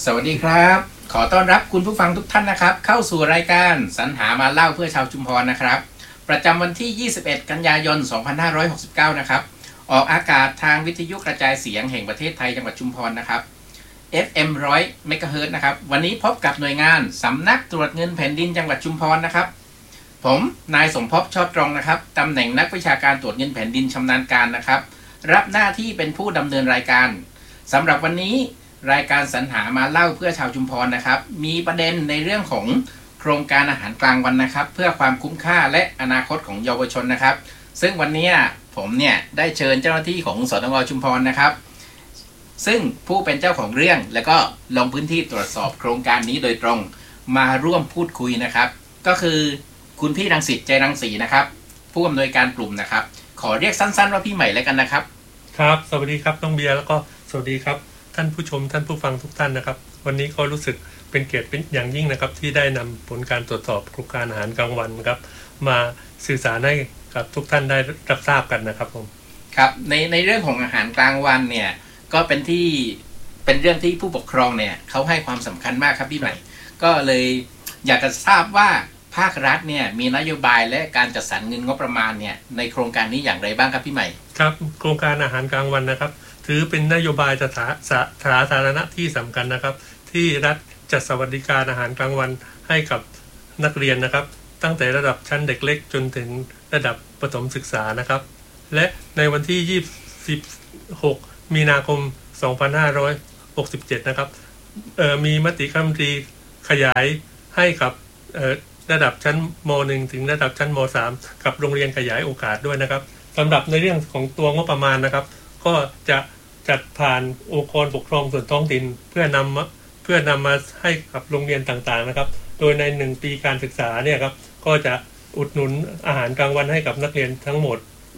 สวัสดีครับขอต้อนรับคุณผู้ฟังทุกท่านนะครับเข้าสู่รายการสรรหามาเล่าเพื่อชาวชุมพรนะครับประจำวันที่ 21 กันยายน 2569 นะครับออกอากาศทางวิทยุกระจายเสียงแห่งประเทศไทยจังหวัดชุมพรนะครับ FM 100 เมกะเฮิรตซ์นะครับวันนี้พบกับหน่วยงานสำนักตรวจเงินแผ่นดินจังหวัดชุมพรนะครับผมนายสมภพชอบตรงนะครับตำแหน่งนักวิชาการตรวจเงินแผ่นดินชำนาญการนะครับรับหน้าที่เป็นผู้ดำเนินรายการสำหรับวันนี้รายการสรรหามาเล่าเพื่อชาวชุมพรนะครับมีประเด็นในเรื่องของโครงการอาหารกลางวันนะครับเพื่อความคุ้มค่าและอนาคตของเยาวชนนะครับซึ่งวันนี้ผมเนี่ยได้เชิญเจ้าหน้าที่ของสตง.ชุมพรนะครับซึ่งผู้เป็นเจ้าของเรื่องและก็ลงพื้นที่ตรวจสอบโครงการนี้โดยตรงมาร่วมพูดคุยนะครับก็คือคุณพี่รังสิตใจรังสีนะครับผู้อำนวยการกลุ่มนะครับขอเรียกสั้นๆว่าพี่ใหม่แล้วกันนะครับครับสวัสดีครับน้องเบียร์แล้วก็สวัสดีครับท่านผู้ชมท่านผู้ฟังทุกท่านนะครับวันนี้ก็รู้สึกเป็นเกียรติเป็นอย่างยิ่งนะครับที่ได้นำผลการตรวจสอบโครงการอาหารกลางวันครับมาสื่อสารให้กับทุกท่านได้รับทราบกันนะครับผมครับในเรื่องของอาหารกลางวันเนี่ยก็เป็นเรื่องที่ผู้ปกครองเนี่ยเขาให้ความสำคัญมากครับพี่ใหม่ก็เลยอยากจะทราบว่าภาครัฐเนี่ยมีนโยบายและการจัดสรรเงินงบประมาณเนี่ยในโครงการนี้อย่างไรบ้างครับพี่ใหม่ครับโครงการอาหารกลางวันนะครับถือเป็นนโยบายสาธารณะที่สำคัญนะครับที่รัฐจัดสวัสดิการอาหารกลางวันให้กับนักเรียนนะครับตั้งแต่ระดับชั้นเด็กเล็กจนถึงระดับประถมศึกษานะครับและในวันที่26 มีนาคม 2567 นะครับมีมติคณะรัฐมนตรีขยายให้กับระดับชั้นม.1 ถึงระดับชั้นม.3 กับโรงเรียนขยายโอกาสด้วยนะครับสำหรับในเรื่องของตัวงบประมาณนะครับก็จะจัดผ่านองค์กรปกครองส่วนท้องถิ่นเพื่อนำมาให้กับโรงเรียนต่างๆนะครับโดยใน1 ปีการศึกษาเนี่ยครับก็จะอุดหนุนอาหารกลางวันให้กับนักเรียนทั้งหมด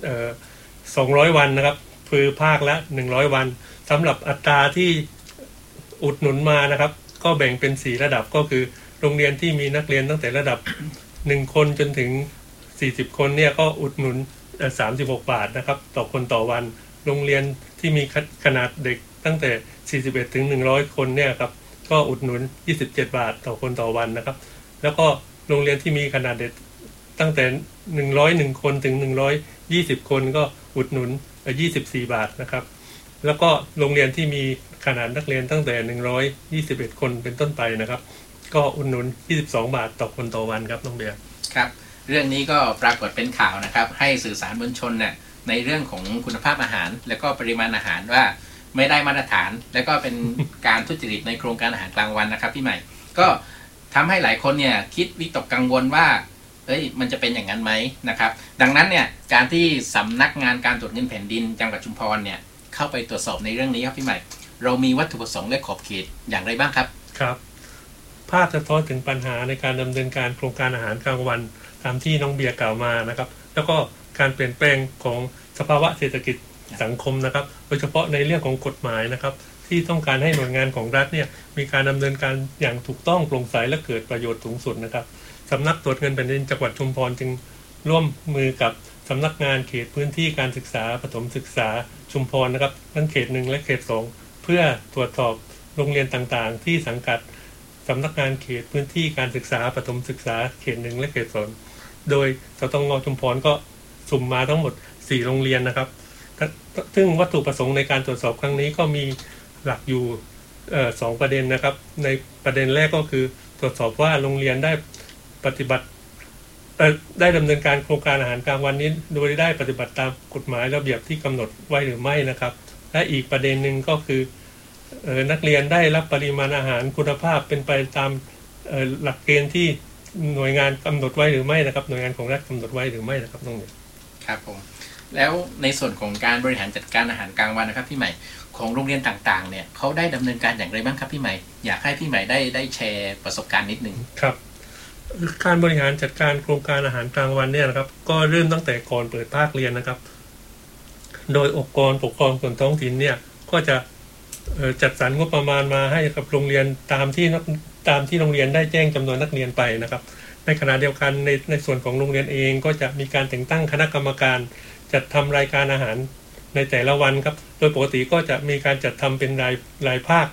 200 วันนะครับคือภาคละ100 วันสำหรับอัตราที่อุดหนุนมานะครับก็แบ่งเป็น4ระดับก็คือโรงเรียนที่มีนักเรียนตั้งแต่ระดับ1 คนจนถึง40 คนเนี่ยก็อุดหนุน36 บาทนะครับต่อคนต่อวันโรงเรียนที่มีขนาดเด็กตั้งแต่41 ถึง 100 คนเนี่ยครับก็อุดหนุน27 บาทต่อคนต่อวันนะครับแล้วก็โรงเรียนที่มีขนาดเด็กตั้งแต่101 คนถึง120 คนก็อุดหนุน24 บาทนะครับแล้วก็โรงเรียนที่มีขนาดนักเรียนตั้งแต่121 คนเป็นต้นไปนะครับก็อุดหนุน22 บาทต่อคนต่อวันครับน้องเบียร์ครับเรื่องนี้ก็ปรากฏเป็นข่าวนะครับให้สื่อสารมวลชนเนี่ยในเรื่องของคุณภาพอาหารและก็ปริมาณอาหารว่าไม่ได้มาตรฐานและก็เป็นการทุจริตในโครงการอาหารกลางวันนะครับพี่ใหม่ก็ทำให้หลายคนเนี่ยคิดวิตกกังวลว่ามันจะเป็นอย่างนั้นไหมนะครับดังนั้นเนี่ยการที่สำนักงานการตรวจเงินแผ่นดินจังหวัดชุมพรเนี่ยเข้าไปตรวจสอบในเรื่องนี้ครับพี่ใหม่เรามีวัตถุประสงค์และขอบเขตอย่างไรบ้างครับครับภาพสะท้อนถึงปัญหาในการดำเนินการโครงการอาหารกลางวันตามที่น้องเบียร์กล่าวมานะครับแล้วก็การเปลี่ยนแปลงของสภาวะเศรษฐกิจสังคมนะครับโดยเฉพาะในเรื่องของกฎหมายนะครับที่ต้องการให้หน่วยงานของรัฐเนี่ยมีการดำเนินการอย่างถูกต้องโปร่งใสและเกิดประโยชน์สูงสุดนะครับสำนักตรวจเงินแผ่นดินจังหวัดชุมพรจึงร่วมมือกับสำนักงานเขตพื้นที่การศึกษาประถมศึกษาชุมพรนะครับทั้งเขต1และเขต2เพื่อตรวจสอบโรงเรียนต่างๆที่สังกัดสำนักงานเขตพื้นที่การศึกษาประถมศึกษาเขต1และเขต2โดยสตง.ชุมพรก็สุ่มมาทั้งหมด4 โรงเรียนนะครับซึ่งวัตถุประสงค์ในการตรวจสอบครั้งนี้ก็มีหลักอยู่2 ประเด็นนะครับในประเด็นแรกก็คือตรวจสอบว่าโรงเรียนได้ดำเนินการโครงการอาหารกลางวันนี้โดยได้ปฏิบัติตามกฎหมายระเบียบที่กำหนดไว้หรือไม่นะครับและอีกประเด็นหนึ่งก็คือนักเรียนได้รับปริมาณอาหารคุณภาพเป็นไปตามหลักเกณฑ์ที่หน่วยงานกำหนดไว้หรือไม่นะครับหน่วยงานของรัฐกำหนดไว้หรือไม่นะครับน้องเบียร์ครับผมแล้วในส่วนของการบริหารจัดการอาหารกลางวันนะครับพี่ใหม่ของโรงเรียนต่างๆเนี่ยเขาได้ดำเนินการอย่างไรบ้างครับพี่ใหม่อยากให้พี่ใหม่ได้แชร์ประสบการณ์นิดนึงครับการบริหารจัดการโครงการอาหารกลางวันเนี่ยนะครับก็เริ่มตั้งแต่ก่อนเปิดภาคเรียนนะครับโดยองค์กรปกครองส่วนท้องถิ่นเนี่ยก็จะจัดสรรงบประมาณมาให้กับโรงเรียนตามที่โรงเรียนได้แจ้งจำนวนนักเรียนไปนะครับในขณะเดียวกันในส่วนของโรงเรียนเองก็จะมีการแต่งตั้งคณะกรรมการจัดทำรายการอาหารในแต่ละวันครับโดยปกติก็จะมีการจัดทำเป็นรายภาค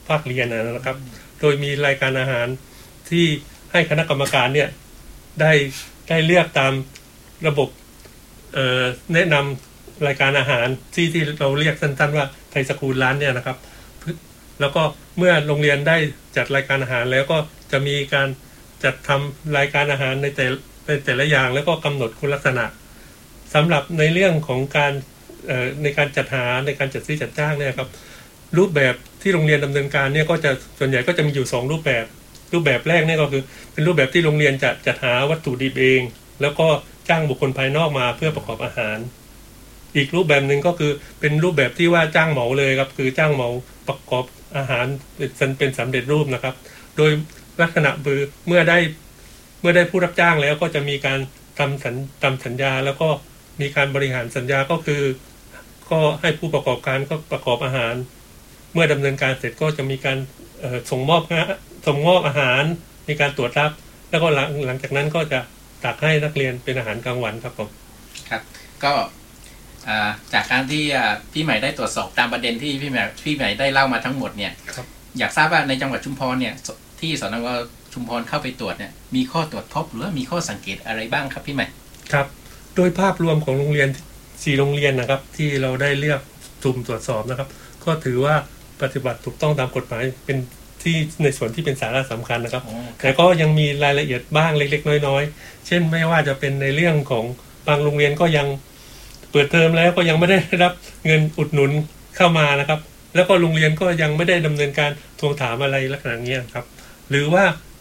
ภาคเรียนนะครับโดยมีรายการอาหารที่ให้คณะกรรมการเนี่ยได้เลือกตามระบบแนะนำรายการอาหารที่เราเรียกสั้นๆว่าไทยสกูลร้านเนี่ยนะครับแล้วก็เมื่อโรงเรียนได้จัดรายการอาหารแล้วก็จะมีการจัดทำรายการอาหารในแต่ละอย่างแล้วก็กำหนดคุณลักษณะสำหรับในเรื่องของการในการจัดหาในการจัดซื้อจัดจ้างเนี่ยครับรูปแบบที่โรงเรียนดำเนินการเนี่ยก็จะส่วนใหญ่ก็จะมีอยู่2รูปแบบแรกเนี่ยก็คือเป็นรูปแบบที่โรงเรียนจะจัดหาวัตถุดิบเองแล้วก็จ้างบุคคลภายนอกมาเพื่อประกอบอาหารอีกรูปแบบหนึ่งก็คือเป็นรูปแบบที่ว่าจ้างเหมาเลยครับคือจ้างเหมาประกอบอาหารเป็นสำเร็จรูปนะครับโดยลักษณะคือเมื่อได้ผู้รับจ้างแล้วก็จะมีการทำสัญญาแล้วก็มีการบริหารสัญญาก็คือก็ให้ผู้ประกอบการก็ประกอบอาหารเมื่อดำเนินการเสร็จก็จะมีการส่งมอบอาหารมีการตรวจรับแล้วก็หลังจากนั้นก็จะตักให้นักเรียนเป็นอาหารกลางวันครับผมครับก็จากการที่พี่ใหม่ได้ตรวจสอบตามประเด็นที่พี่ใหม่ได้เล่ามาทั้งหมดเนี่ยอยากทราบว่าในจังหวัดชุมพรเนี่ยที่สนง.ชุมพรเข้าไปตรวจเนี่ยมีข้อตรวจพบหรือมีข้อสังเกตอะไรบ้างครับพี่ใหม่ครับโดยภาพรวมของโรงเรียน4โรงเรียนนะครับที่เราได้เลือกสุ่มตรวจสอบนะครับก็ถือว่าปฏิบัติถูกต้องตามกฎหมายเป็นที่ในส่วนที่เป็นสาระสำคัญนะครับแต่ก็ยังมีรายละเอียดบ้างเล็กๆน้อยๆเช่นไม่ว่าจะเป็นในเรื่องของบางโรงเรียนก็ยังเปิดเทอมแล้วก็ยังไม่ได้รับเงินอุดหนุนเข้ามานะครับแล้วก็โรงเรียนก็ยังไม่ได้ดำเนินการทวงถามอะไรลักษณะนี้ครับหรือว่า